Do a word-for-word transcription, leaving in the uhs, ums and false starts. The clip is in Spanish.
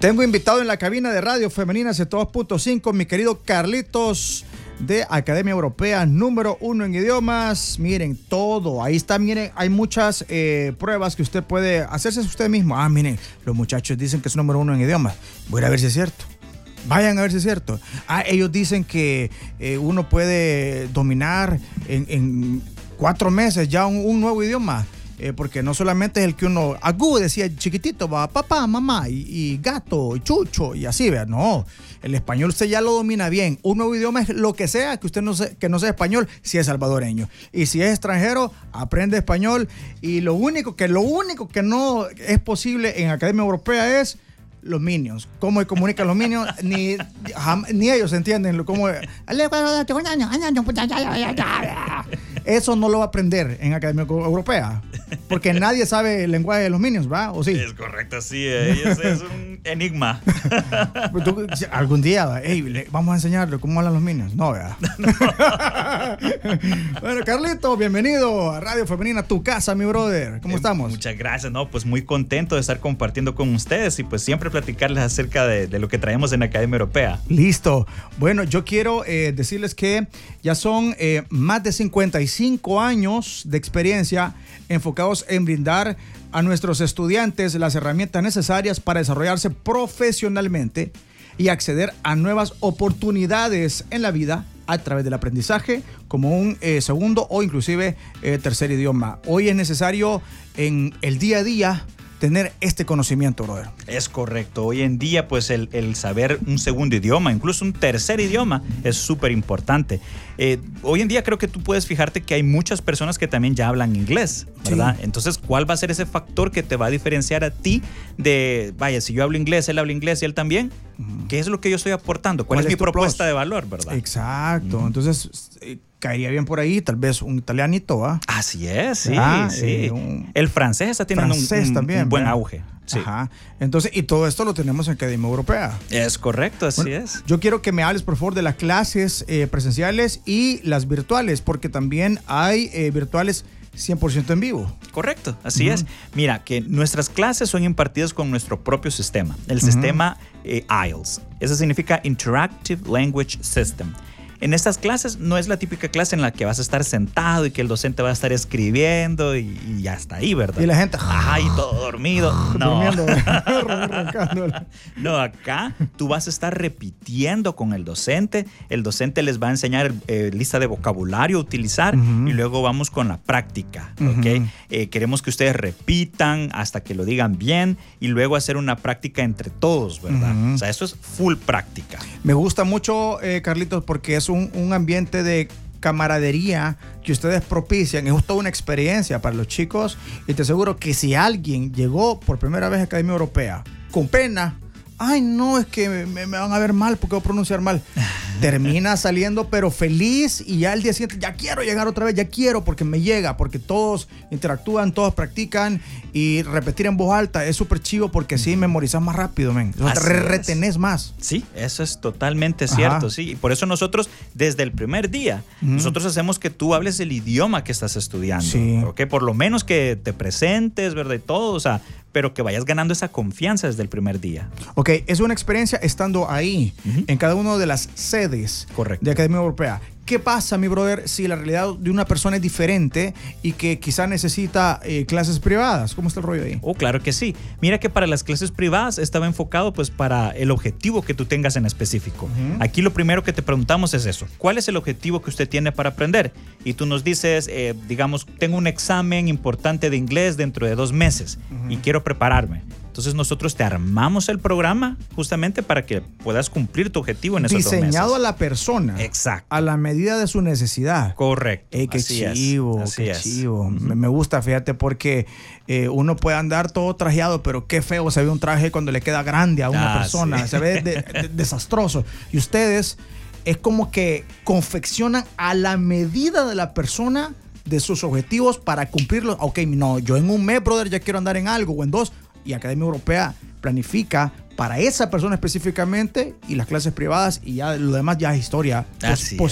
Tengo invitado en la cabina de Radio Femenina C dos punto cinco, mi querido Carlitos de Academia Europea, número uno en idiomas. Miren, todo, ahí está, miren, hay muchas eh, pruebas que usted puede hacerse usted mismo. Ah, miren, los muchachos dicen que es número uno en idiomas. Voy a ir a ver si es cierto. Vayan a ver si es cierto. Ah, ellos dicen que eh, uno puede dominar en, en cuatro meses ya un, un nuevo idioma. Eh, porque no solamente es el que uno, agú decía chiquitito, va papá, mamá, y, y gato, y chucho, y así, ¿verdad? No, el español usted ya lo domina bien. Un nuevo idioma es lo que sea que usted no sea, que no sea español, si es salvadoreño. Y si es extranjero, aprende español. Y lo único que, lo único que no es posible en Academia Europea es los minions. ¿Cómo se comunican los minions? Ni, jam, ni ellos entienden cómo... Eso no lo va a aprender en Academia Europea. Porque nadie sabe el lenguaje de los minions, ¿va? ¿O sí? Es correcto, sí. Ellos es un enigma. Tú, algún día, hey, vamos a enseñarle cómo hablan los minions. No, ¿verdad? No. Bueno, Carlito, bienvenido a Radio Femenina, tu casa, mi brother. ¿Cómo eh, estamos? Muchas gracias. No, pues muy contento de estar compartiendo con ustedes y pues siempre platicarles acerca de, de lo que traemos en Academia Europea. Listo. Bueno, yo quiero eh, decirles que ya son eh, más de cincuenta y cinco años de experiencia enfocados en brindar a nuestros estudiantes las herramientas necesarias para desarrollarse profesionalmente y acceder a nuevas oportunidades en la vida a través del aprendizaje como un eh, segundo o inclusive eh, tercer idioma. Hoy es necesario en el día a día tener este conocimiento, brother. Es correcto. Hoy en día, pues, el, el saber un segundo idioma, incluso un tercer idioma, es súper importante. Eh, hoy en día creo que tú puedes fijarte que hay muchas personas que también ya hablan inglés, ¿verdad? Sí. Entonces, ¿cuál va a ser ese factor que te va a diferenciar a ti de, vaya, si yo hablo inglés, él habla inglés y él también? Uh-huh. ¿Qué es lo que yo estoy aportando? ¿Cuál, ¿Cuál es, es mi propuesta plus? de valor, verdad? Exacto. Uh-huh. Entonces, eh, caería bien por ahí, tal vez un italianito, ¿va? Así es, sí, ah, sí. Eh, un, el francés está teniendo francés un, también, un buen ¿verdad? auge. Sí. Ajá. Entonces, y todo esto lo tenemos en Academia Europea. Es correcto, así bueno, es. Yo quiero que me hables, por favor, de las clases eh, presenciales y las virtuales, porque también hay eh, virtuales cien por ciento en vivo. Correcto, así uh-huh. es. Mira, que nuestras clases son impartidas con nuestro propio sistema, el uh-huh. sistema eh, I E L T S. Eso significa Interactive Language System. En estas clases no es la típica clase en la que vas a estar sentado y que el docente va a estar escribiendo y, y hasta ahí, ¿verdad? Y la gente... Ay, todo dormido. No. Durmiendo, no, acá tú vas a estar repitiendo con el docente. El docente les va a enseñar eh, lista de vocabulario a utilizar uh-huh. y luego vamos con la práctica, uh-huh. ¿ok? Eh, queremos que ustedes repitan hasta que lo digan bien y luego hacer una práctica entre todos, ¿verdad? Uh-huh. O sea, eso es full práctica. Me gusta mucho, eh, Carlitos, porque es Un, un ambiente de camaradería que ustedes propician. Es toda una experiencia para los chicos y te aseguro que si alguien llegó por primera vez a Academia Europea con pena, ay no, es que me, me van a ver mal porque voy a pronunciar mal, termina saliendo pero feliz y ya el día siguiente ya quiero llegar otra vez, ya quiero porque me llega, porque todos interactúan, todos practican y repetir en voz alta es súper chivo porque así memorizas más rápido, men. O sea, te re retenés más. Sí, eso es totalmente cierto, sí. Y por eso nosotros desde el primer día, uh-huh. nosotros hacemos que tú hables el idioma que estás estudiando, sí. ¿ok? Por lo menos que te presentes, ¿verdad? Y todo, o sea, pero que vayas ganando esa confianza desde el primer día. Ok, es una experiencia estando ahí, uh-huh. en cada una de las sedes Correcto. de Academia Europea. ¿Qué pasa, mi brother, si la realidad de una persona es diferente y que quizá necesita eh, clases privadas? ¿Cómo está el rollo ahí? Oh, claro que sí. Mira que para las clases privadas estaba enfocado pues para el objetivo que tú tengas en específico. Uh-huh. Aquí lo primero que te preguntamos es eso. ¿Cuál es el objetivo que usted tiene para aprender? Y tú nos dices, eh, digamos, tengo un examen importante de inglés dentro de dos meses uh-huh. y quiero prepararme. Entonces nosotros te armamos el programa justamente para que puedas cumplir tu objetivo en esos dos meses. Diseñado a la persona. Exacto. A la medida de su necesidad. Correcto. Ey, qué así chivo, es. qué es. chivo. Uh-huh. me, me gusta, fíjate, porque eh, uno puede andar todo trajeado, pero qué feo se ve un traje cuando le queda grande a una ah, persona. Sí. Se ve de, de, desastroso. Y ustedes es como que confeccionan a la medida de la persona de sus objetivos para cumplirlos. Ok, no, yo en un mes, brother, ya quiero andar en algo, o en dos. Y Academia Europea planifica para esa persona específicamente y las clases privadas y ya lo demás ya es historia. Así Pos-